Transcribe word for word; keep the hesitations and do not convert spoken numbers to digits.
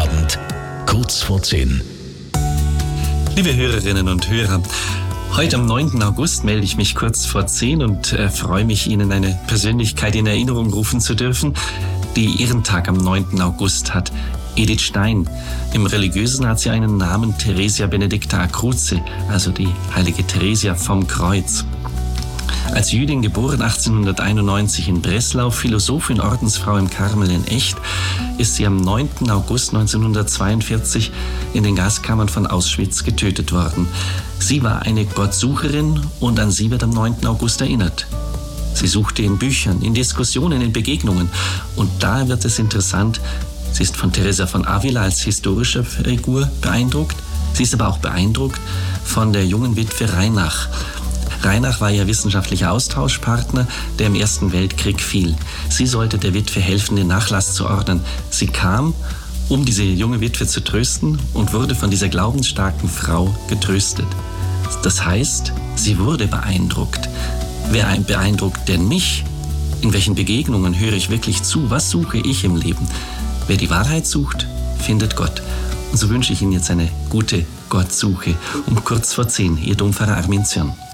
Abend, kurz vor zehn. Liebe Hörerinnen und Hörer, heute am neunten August melde ich mich kurz vor zehn und äh, freue mich, Ihnen eine Persönlichkeit in Erinnerung rufen zu dürfen, die ihren Tag am neunten August hat. Edith Stein. Im Religiösen hat sie einen Namen, Theresia Benedicta a Cruce, also die heilige Theresia vom Kreuz. Als Jüdin geboren achtzehnhunderteinundneunzig in Breslau, Philosophin, Ordensfrau im Karmel in Echt, ist sie am neunten August neunzehnhundertzweiundvierzig in den Gaskammern von Auschwitz getötet worden. Sie war eine Gottsucherin und an sie wird am neunten August erinnert. Sie suchte in Büchern, in Diskussionen, in Begegnungen. Und da wird es interessant, sie ist von Teresa von Avila als historische Figur beeindruckt. Sie ist aber auch beeindruckt von der jungen Witwe Reinach. Reinach war ihr wissenschaftlicher Austauschpartner, der im Ersten Weltkrieg fiel. Sie sollte der Witwe helfen, den Nachlass zu ordnen. Sie kam, um diese junge Witwe zu trösten und wurde von dieser glaubensstarken Frau getröstet. Das heißt, sie wurde beeindruckt. Wer beeindruckt denn mich? In welchen Begegnungen höre ich wirklich zu? Was suche ich im Leben? Wer die Wahrheit sucht, findet Gott. Und so wünsche ich Ihnen jetzt eine gute Gottsuche. Um kurz vor zehn, Ihr Dompfarrer Armin Zürn.